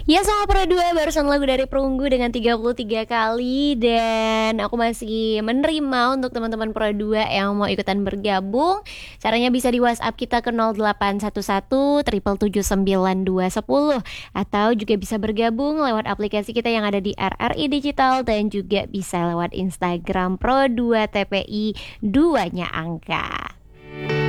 Ya sama Pro 2 barusan lagu dari Perunggu dengan 33 kali. Dan aku masih menerima untuk teman-teman Pro 2 yang mau ikutan bergabung. Caranya bisa di WhatsApp kita ke 0811 777 atau juga bisa bergabung lewat aplikasi kita yang ada di RRI Digital. Dan juga bisa lewat Instagram Pro 2 TPI 2-nya angka.